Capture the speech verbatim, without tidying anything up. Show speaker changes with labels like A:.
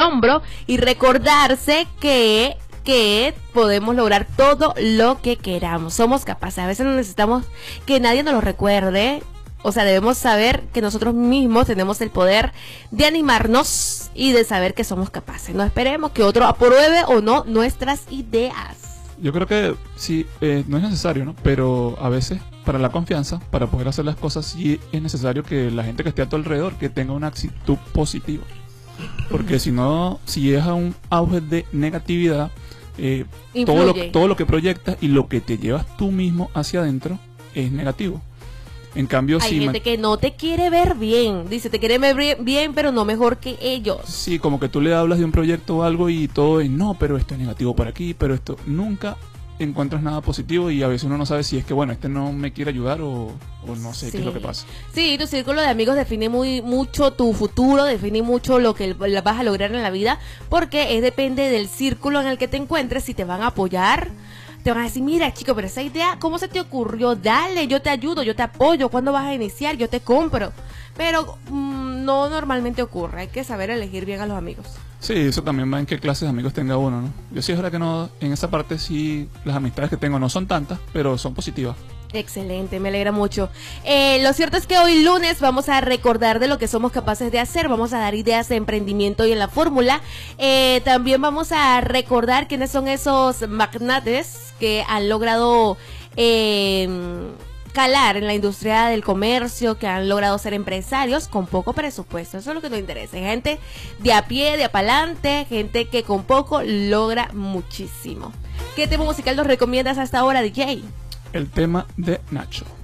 A: hombro y recordarse que que podemos lograr todo lo que queramos. Somos capaces. A veces no necesitamos que nadie nos lo recuerde. O sea, debemos saber que nosotros mismos tenemos el poder de animarnos y de saber que somos capaces. No esperemos que otro apruebe o no nuestras ideas.
B: Yo creo que sí, eh, no es necesario, ¿no? Pero a veces, para la confianza, para poder hacer las cosas, sí es necesario que la gente que esté a tu alrededor, que tenga una actitud positiva. Porque si no, si es a un auge de negatividad, eh, todo, lo, todo lo que proyectas y lo que te llevas tú mismo hacia adentro es negativo. En cambio,
A: hay
B: si
A: gente que no te quiere ver bien, dice, te quiere ver bien, pero no mejor que ellos.
B: Sí, como que tú le hablas de un proyecto o algo y todo es, no, pero esto es negativo por aquí, pero esto, nunca encuentras nada positivo y a veces uno no sabe si es que, bueno, este no me quiere ayudar o, o no sé, sí, qué es lo que pasa.
A: Sí, tu círculo de amigos define muy mucho tu futuro, define mucho lo que vas a lograr en la vida, porque es depende del círculo en el que te encuentres, si te van a apoyar. Te van a decir, mira chico, pero esa idea, ¿cómo se te ocurrió? Dale, yo te ayudo, yo te apoyo, ¿cuándo vas a iniciar? Yo te compro. Pero mmm, no normalmente ocurre, hay que saber elegir bien a los amigos.
B: Sí, eso también va en qué clases de amigos tenga uno, ¿no? Yo sí es verdad que no, en esa parte sí, las amistades que tengo no son tantas, pero son positivas.
A: Excelente, me alegra mucho. Eh, lo cierto es que hoy lunes vamos a recordar de lo que somos capaces de hacer, vamos a dar ideas de emprendimiento y en la fórmula. Eh, también vamos a recordar quiénes son esos magnates que han logrado eh, calar en la industria del comercio, que han logrado ser empresarios con poco presupuesto. Eso es lo que nos interesa. Gente de a pie, de apalante, gente que con poco logra muchísimo. ¿Qué tema musical nos recomiendas hasta ahora, D J?
B: El tema de Nacho.